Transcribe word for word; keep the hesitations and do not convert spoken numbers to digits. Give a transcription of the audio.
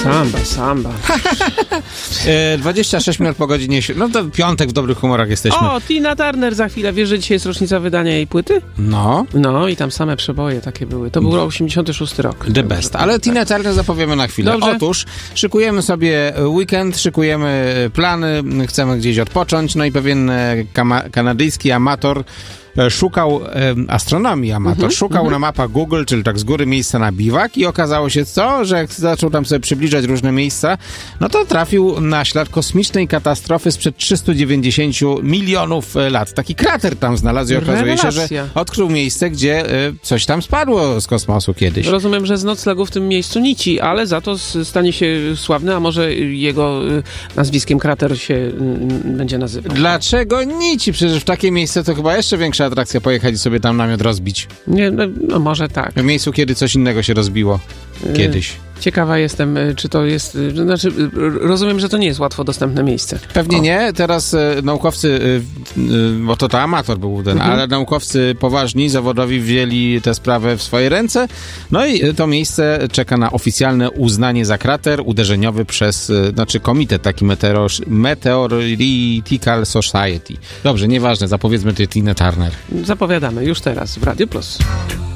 Samba, samba. e, dwadzieścia sześć minut po godzinie... No to piątek, w dobrych humorach jesteśmy. O, Tina Turner za chwilę. Wiesz, że dzisiaj jest rocznica wydania jej płyty? No. No i tam same przeboje takie były. To był osiemdziesiąty szósty rok. The best. Ale Tina Turner zapowiemy na chwilę. Dobrze. Otóż szykujemy sobie weekend, szykujemy plany, chcemy gdzieś odpocząć, no i pewien kama- kanadyjski amator szukał, e, astronomii amator, Mm-hmm, szukał mm-hmm. na mapach Google, czyli tak z góry miejsca na biwak i okazało się co, że jak zaczął tam sobie przybliżać różne miejsca, no to trafił na ślad kosmicznej katastrofy sprzed trzystu dziewięćdziesięciu milionów lat. Taki krater tam znalazł i okazuje się, że Rewelacja. odkrył miejsce, gdzie e, coś tam spadło z kosmosu kiedyś. Rozumiem, że z noclegu w tym miejscu nici, ale za to s- stanie się sławny, a może jego y, nazwiskiem krater się y, będzie nazywał. Dlaczego nici? Przecież w takie miejsce to chyba jeszcze większa atrakcja pojechać i sobie tam namiot rozbić. Nie, no, no może tak. W miejscu, kiedy coś innego się rozbiło. Kiedyś. Ciekawa jestem, y, czy to jest... y, Znaczy, y, rozumiem, że to nie jest łatwo dostępne miejsce. Pewnie O. nie. Teraz e, naukowcy, e, e, bo to to amator był ten, Mhm. ale naukowcy poważni, zawodowi wzięli tę sprawę w swoje ręce. No i e, to miejsce czeka na oficjalne uznanie za krater uderzeniowy przez, e, znaczy komitet taki Meteor- Meteoritical Society. Dobrze, nieważne, zapowiedzmy tej Tina Turner. Zapowiadamy już teraz w Radio Plus.